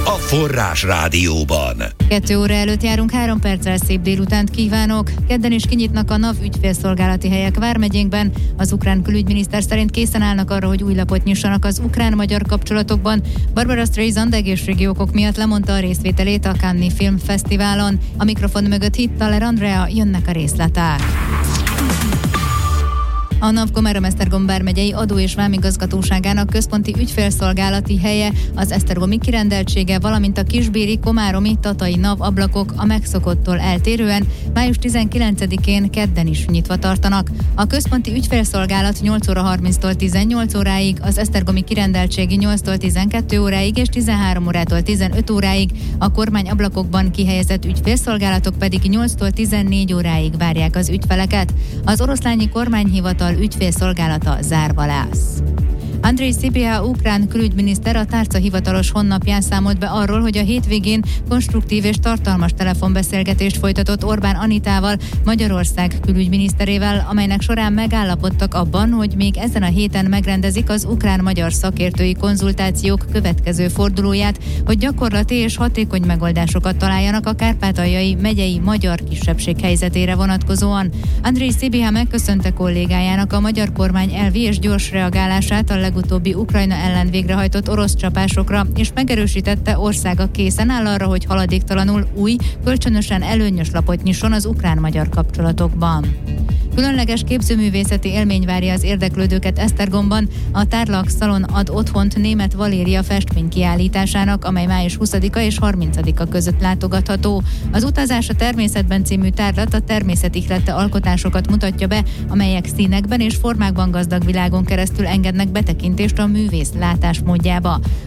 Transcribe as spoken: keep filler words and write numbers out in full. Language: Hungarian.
a Forrás Rádióban. Kettő óra előtt járunk, három perccel szép délutánt kívánok. Kedden is kinyitnak a NAV ügyfélszolgálati helyek Vármegyénkben. Az ukrán külügyminiszter szerint készen állnak arra, hogy új lapot nyissanak az ukrán-magyar kapcsolatokban. Barbara Streisand egészségi okok miatt lemondta a részvételét a Cannes Film Fesztiválon. A mikrofon mögött Hittaler Andrea, jönnek a részletek. A NAV Komárom-Esztergom vármegyei adó- és vámigazgatóságának központi ügyfélszolgálati helye, az esztergomi kirendeltsége, valamint a kisbéri, komáromi, tatai NAV ablakok a megszokottól eltérően május tizenkilencedikén kedden is nyitva tartanak. A központi ügyfélszolgálat nyolc óra harminctól tizennyolc óráig, az esztergomi kirendeltségi nyolctól tizenkettő óráig és tizenhárom órától tizenöt óráig, a kormány ablakokban kihelyezett ügyfélszolgálatok pedig nyolctól tizennégy óráig várják az ügyfeleket. Az oroszlányi kormányhivatal ügyfélszolgálata zárva lesz. Andrej Sybiha ukrán külügyminiszter a tárca hivatalos honlapján számolt be arról, hogy a hétvégén konstruktív és tartalmas telefonbeszélgetést folytatott Orbán Anitával, Magyarország külügyminiszterével, amelynek során megállapodtak abban, hogy még ezen a héten megrendezik az ukrán-magyar szakértői konzultációk következő fordulóját, hogy gyakorlati és hatékony megoldásokat találjanak a kárpátaljai megyei magyar kisebbség helyzetére vonatkozóan. Andrej Sybiha megköszönte kollégájának a magyar kormány elvi és gyors reagálását a legutóbbi Ukrajna ellen végrehajtott orosz csapásokra, és megerősítette, országa készen áll arra, hogy haladéktalanul új, kölcsönösen előnyös lapot nyisson az ukrán-magyar kapcsolatokban. Különleges képzőművészeti élmény várja az érdeklődőket Esztergomban. A Tárlak Szalon ad otthont Németh Valéria festménykiállításának, amely május huszadika és harmincadika között látogatható. Az Utazás a természetben című tárlat a természet ihlette alkotásokat mutatja be, amelyek színekben és formákban gazdag világon keresztül engednek betekintést a művész látásmódjába.